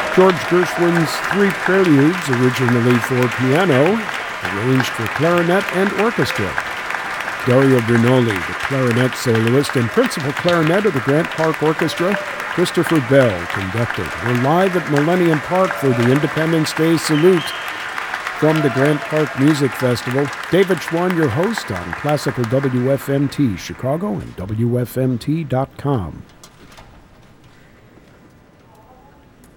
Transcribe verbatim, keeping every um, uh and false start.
George Gershwin's Three Preludes, originally for piano, arranged for clarinet and orchestra. Dario Brinoli, the clarinet soloist and principal clarinet of the Grant Park Orchestra. Christopher Bell conducted. We're live at Millennium Park for the Independence Day Salute from the Grant Park Music Festival. David Schwann, your host on Classical W F M T Chicago and W F M T dot com.